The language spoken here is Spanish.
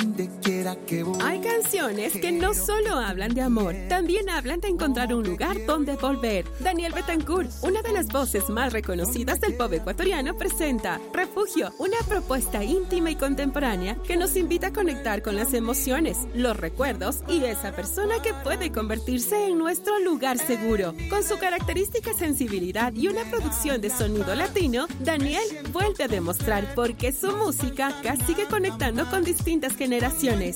donde quiera que voy. Hay canciones que no solo hablan de amor, también hablan de encontrar un lugar donde volver. Daniel Betancourt, una de las voces más reconocidas del pop ecuatoriano, presenta Refugio, una propuesta íntima y contemporánea que nos invita a conectar con las emociones, los recuerdos y esa persona que puede convertirse en nuestro lugar seguro. Con su característica sensibilidad y una producción de sonido latino, Daniel vuelve a demostrar por qué su música sigue conectando con distintas generaciones.